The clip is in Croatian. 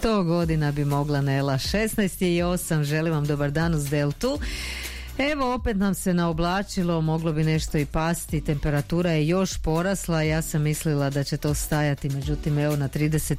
100 godina bi mogla Nela. 16:08, želim vam dobar dan uz Deltu. Evo, opet nam se naoblačilo, moglo bi nešto i pasti, temperatura je još porasla, ja sam mislila da će to stajati, međutim evo na 30